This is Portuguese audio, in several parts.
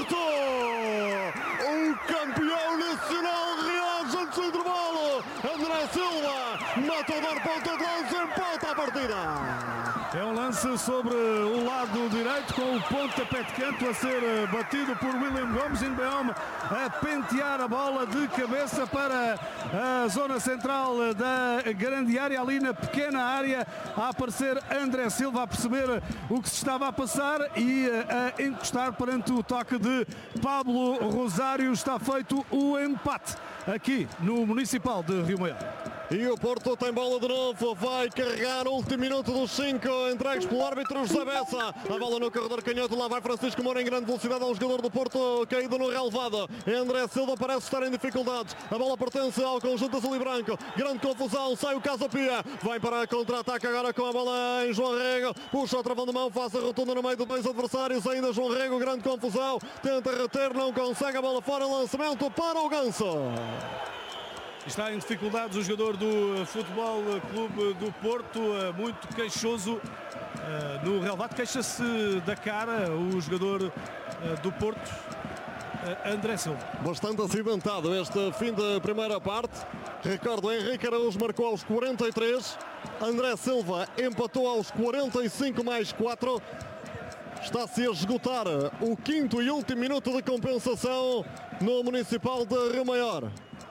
Porto! O campeão nacional reage antes do intervalo. André Silva mata o dar ponta de lança, empata a partida. É um lance sobre o lado direito com o pontapé de canto a ser batido por William Gomes. Inbeom a pentear a bola de cabeça para a zona central da grande área, ali na pequena área, a aparecer André Silva a perceber o que se estava a passar e a encostar perante o toque de Pablo Rosário. Está feito o empate aqui no Municipal de Rio Maior. E o Porto tem bola de novo, vai carregar o último minuto dos 5, entregues pelo árbitro José Bessa. A bola no corredor canhoto, lá vai Francisco Moura em grande velocidade ao jogador do Porto, caído no relevado. André Silva parece estar em dificuldades. A bola pertence ao conjunto azul e branco. Grande confusão, sai o Casa Pia. Vai para contra-ataque agora com a bola em João Rego. Puxa o travão de mão, faz a rotunda no meio de dois adversários. Ainda João Rego, grande confusão. Tenta reter, não consegue, a bola fora, lançamento para o Ganso. Está em dificuldades o jogador do Futebol Clube do Porto, muito queixoso no relevado, queixa-se da cara o jogador do Porto, André Silva. Bastante acidentado este fim de primeira parte. Recordo, Henrique Araújo marcou aos 43, André Silva empatou aos 45 mais 4. Está-se a esgotar o quinto e último minuto de compensação no Municipal de Rio Maior.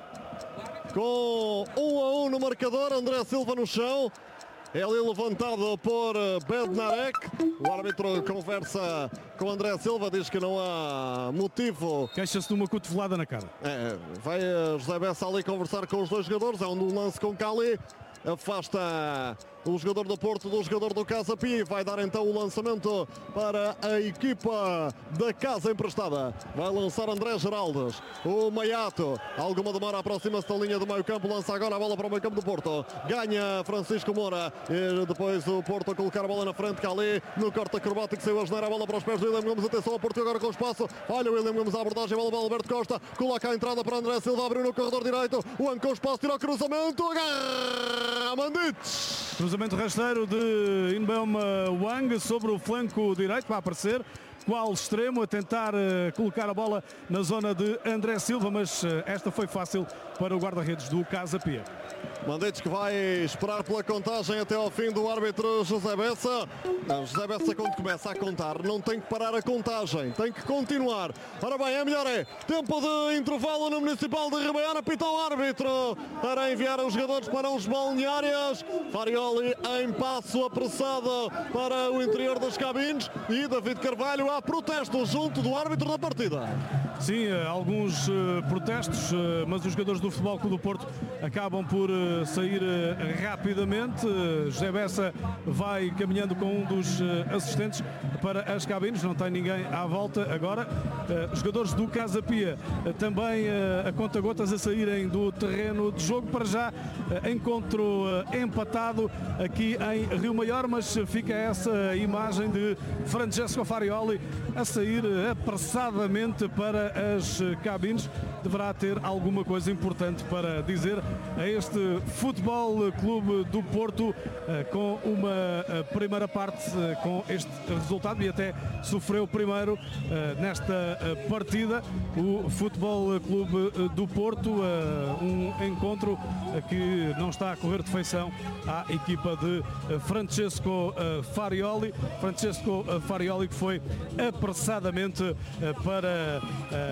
Com 1-1 no marcador, André Silva no chão. É ali levantado por Bednarek. O árbitro conversa com André Silva, diz que não há motivo. Queixa-se de uma cotovelada na cara. Vai José Bessa ali conversar com os dois jogadores. É um lance com Cali. Afasta o jogador do Porto do jogador do Casa Pia. Vai dar então o lançamento para a equipa da Casa Emprestada. Vai lançar André Geraldes. O Maiato, alguma demora, aproxima-se da linha do meio campo. Lança agora a bola para o meio campo do Porto. Ganha Francisco Moura. E depois o Porto a colocar a bola na frente. Cali no corte acrobático, saiu a geneira a bola para os pés do William Gomes. Atenção ao Porto agora com espaço. Olha o William Gomes a abordagem. Bola para Alberto Costa. Coloca a entrada para André Silva. Abriu no corredor direito. O An com espaço, tira o cruzamento. Agarra Mandites. Cruzamento rasteiro de Inbeom Wang sobre o flanco direito, vai aparecer qual extremo a tentar colocar a bola na zona de André Silva, mas esta foi fácil para o guarda-redes do Casa Pia. Mandites que vai esperar pela contagem até ao fim do árbitro José Bessa. José Bessa, quando começa a contar, não tem que parar a contagem, tem que continuar. Ora bem, é melhor tempo de intervalo no Municipal de Rio Maior. Apita o árbitro para enviar os jogadores para os balneários. Farioli em passo apressado para o interior das cabines. E David Carvalho, há protesto junto do árbitro da partida. Sim, alguns protestos, mas os jogadores do Futebol Clube do Porto acabam por sair rapidamente. José Bessa vai caminhando com um dos assistentes para as cabines, não tem ninguém à volta agora. Os jogadores do Casa Pia também a conta-gotas a saírem do terreno de jogo. Para já, encontro empatado aqui em Rio Maior, mas fica essa imagem de Francesco Farioli a sair apressadamente para as cabines. Deverá ter alguma coisa importante para dizer a este Futebol Clube do Porto, com uma primeira parte com este resultado, e até sofreu primeiro nesta partida o Futebol Clube do Porto, um encontro que não está a correr de feição à equipa de Francesco Farioli. Francesco Farioli que foi apressadamente para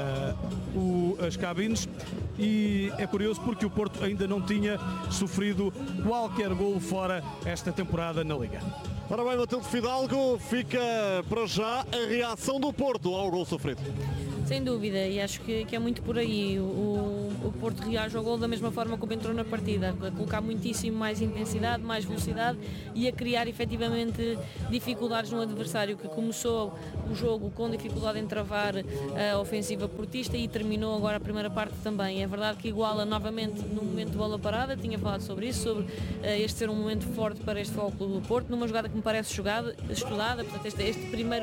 as cabines, e é curioso porque o Porto ainda não tinha sofrido qualquer golo fora esta temporada na Liga. Ora bem, Matilde Fidalgo, fica para já a reação do Porto ao golo sofrido. Sem dúvida, e acho que é muito por aí. O Porto reage ao gol da mesma forma como entrou na partida, a colocar muitíssimo mais intensidade, mais velocidade e a criar efetivamente dificuldades no adversário, que começou o jogo com dificuldade em travar a ofensiva portista e terminou agora a primeira parte também. É verdade que iguala novamente no momento de bola parada, tinha falado sobre isso, sobre este ser um momento forte para este Futebol Clube do Porto, numa jogada que me parece estudada, portanto este primeiro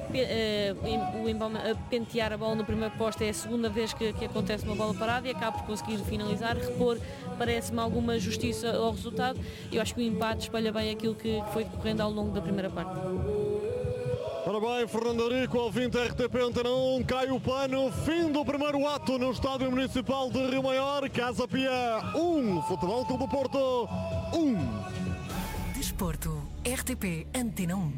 o Inbeom a pentear a bola no primeiro poste é a segunda vez que acontece uma bola parada e acaba por conseguir finalizar, repor, parece-me alguma justiça ao resultado. Eu acho que o empate espalha bem aquilo que foi decorrendo ao longo da primeira parte. Ora bem, Fernando Arico, ouvinte RTP Antena 1, cai o pano, fim do primeiro ato no Estádio Municipal de Rio Maior, Casa Pia 1, Futebol Clube do Porto 1. Desporto, RTP Antena 1.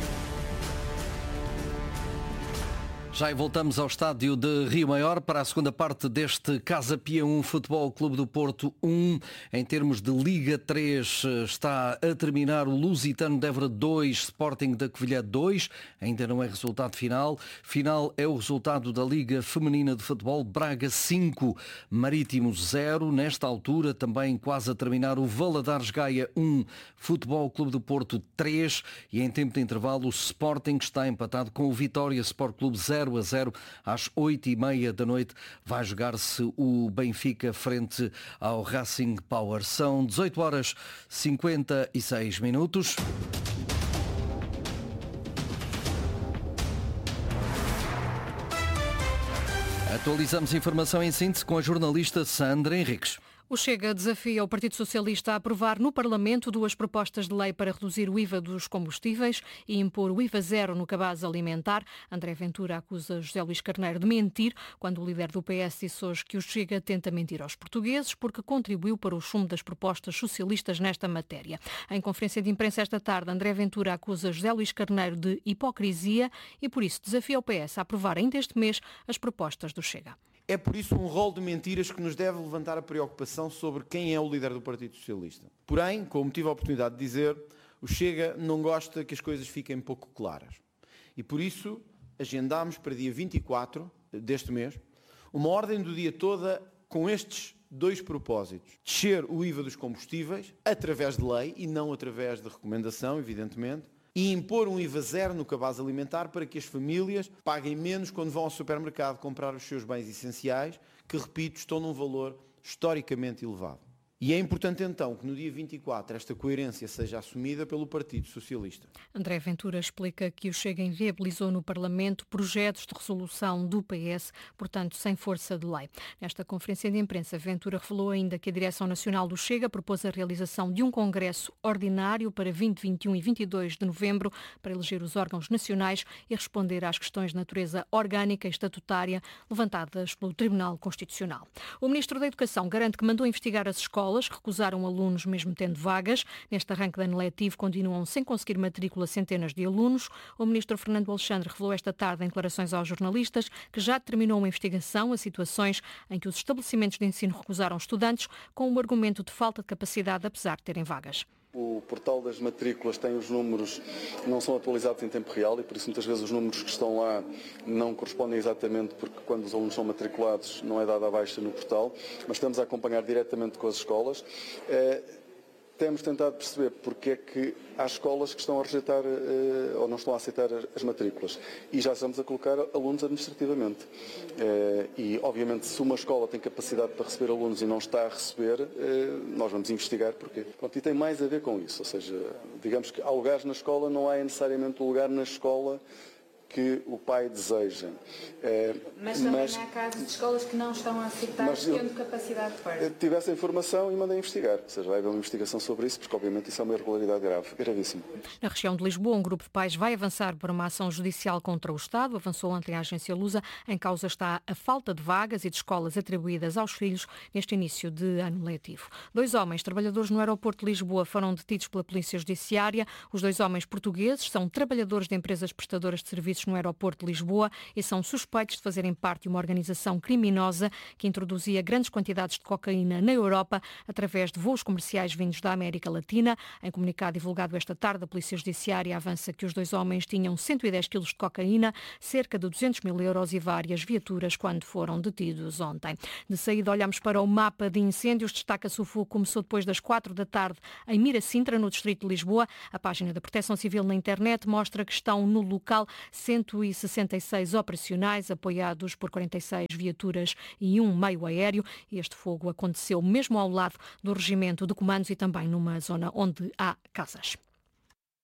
Já voltamos ao estádio de Rio Maior para a segunda parte deste Casa Pia 1, Futebol Clube do Porto 1. Em termos de Liga 3, está a terminar o Lusitano de Évora 2, Sporting da Covilhã 2. Ainda não é resultado final. Final é o resultado da Liga Feminina de Futebol, Braga 5, Marítimo 0. Nesta altura, também quase a terminar o Valadares Gaia 1, Futebol Clube do Porto 3. E em tempo de intervalo, o Sporting está empatado com o Vitória Sport Clube 0-0. Às 8h30 da noite vai jogar-se o Benfica frente ao Racing Power. São 18h56. Atualizamos informação em síntese com a jornalista Sandra Henriques. O Chega desafia o Partido Socialista a aprovar no Parlamento 2 propostas de lei para reduzir o IVA dos combustíveis e impor o IVA zero no cabaz alimentar. André Ventura acusa José Luís Carneiro de mentir, quando o líder do PS disse hoje que o Chega tenta mentir aos portugueses porque contribuiu para o chumbo das propostas socialistas nesta matéria. Em conferência de imprensa esta tarde, André Ventura acusa José Luís Carneiro de hipocrisia e por isso desafia o PS a aprovar ainda este mês as propostas do Chega. É por isso um rol de mentiras que nos deve levantar a preocupação sobre quem é o líder do Partido Socialista. Porém, como tive a oportunidade de dizer, o Chega não gosta que as coisas fiquem pouco claras. E por isso agendámos para dia 24 deste mês uma ordem do dia toda com estes 2 propósitos. Descer o IVA dos combustíveis através de lei e não através de recomendação, evidentemente, e impor um IVA zero no cabaz alimentar para que as famílias paguem menos quando vão ao supermercado comprar os seus bens essenciais, que, repito, estão num valor historicamente elevado. E é importante então que no dia 24 esta coerência seja assumida pelo Partido Socialista. André Ventura explica que o Chega inviabilizou no Parlamento projetos de resolução do PS, portanto sem força de lei. Nesta conferência de imprensa, Ventura revelou ainda que a Direção Nacional do Chega propôs a realização de um congresso ordinário para 20, 21 e 22 de novembro para eleger os órgãos nacionais e responder às questões de natureza orgânica e estatutária levantadas pelo Tribunal Constitucional. O Ministro da Educação garante que mandou investigar as escolas que recusaram alunos mesmo tendo vagas. Neste arranque de ano letivo continuam sem conseguir matrícula centenas de alunos. O Ministro Fernando Alexandre revelou esta tarde em declarações aos jornalistas que já terminou uma investigação a situações em que os estabelecimentos de ensino recusaram estudantes com o argumento de falta de capacidade, apesar de terem vagas. O portal das matrículas tem os números, não são atualizados em tempo real e por isso muitas vezes os números que estão lá não correspondem exatamente porque quando os alunos são matriculados não é dada a baixa no portal, mas estamos a acompanhar diretamente com as escolas. Temos tentado perceber porque é que há escolas que estão a rejeitar ou não estão a aceitar as matrículas e já estamos a colocar alunos administrativamente. E, obviamente, se uma escola tem capacidade para receber alunos e não está a receber, nós vamos investigar porquê. Pronto, e tem mais a ver com isso, ou seja, digamos que há lugares na escola, não há necessariamente o lugar na escola que o pai deseja. Mas também há casos de escolas que não estão a aceitar tendo capacidade para. Tive essa informação e mandei investigar. Ou seja, vai haver uma investigação sobre isso, porque obviamente isso é uma irregularidade gravíssima. Na região de Lisboa, um grupo de pais vai avançar para uma ação judicial contra o Estado. Avançou ontem a agência Lusa. Em causa está a falta de vagas e de escolas atribuídas aos filhos neste início de ano letivo. 2 homens trabalhadores no aeroporto de Lisboa foram detidos pela Polícia Judiciária. Os 2 homens portugueses são trabalhadores de empresas prestadoras de serviços no aeroporto de Lisboa e são suspeitos de fazerem parte de uma organização criminosa que introduzia grandes quantidades de cocaína na Europa através de voos comerciais vindos da América Latina. Em comunicado divulgado esta tarde, a Polícia Judiciária avança que os 2 homens tinham 110 quilos de cocaína, cerca de 200 mil euros e várias viaturas quando foram detidos ontem. De saída, olhamos para o mapa de incêndios. Destaca-se o fogo começou depois das 4 da tarde em Miracintra, no distrito de Lisboa. A página da Proteção Civil na internet mostra que estão no local 166 operacionais, apoiados por 46 viaturas e um meio aéreo. Este fogo aconteceu mesmo ao lado do regimento de comandos e também numa zona onde há casas.